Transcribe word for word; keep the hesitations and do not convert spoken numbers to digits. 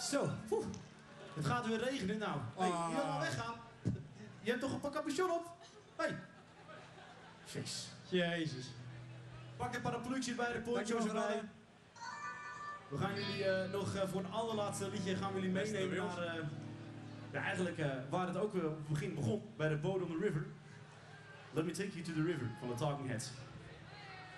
Zo, poeh. Het gaat weer regenen nou. Hey, Ah. je wil al weggaan? Je hebt toch een pak capuchon op? Hey. Jeez. Jezus. Pak een parapluutje bij de poncho's Dankjewel, erbij. We gaan jullie uh, nog uh, voor een allerlaatste liedje gaan we jullie meenemen naar... Uh, ja, eigenlijk uh, waar het ook uh, op het begin begon, bij de Boat on the River. Let me take you to the river van de Talking Heads.